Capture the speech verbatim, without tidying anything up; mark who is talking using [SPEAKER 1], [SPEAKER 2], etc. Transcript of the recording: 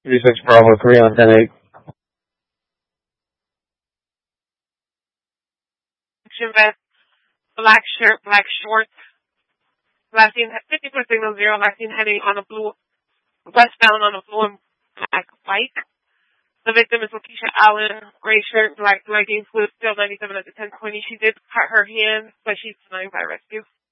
[SPEAKER 1] three six Bravo three on ten eight.
[SPEAKER 2] Vest, black shirt, black shorts. Last seen fifty foot signal zero. Last seen heading on a blue, westbound on a blue and black bike. The victim is Lakeisha Allen, gray shirt, black leggings, with still ninety-seven at the ten twenty. She did cut her hand, but she's denying by rescue.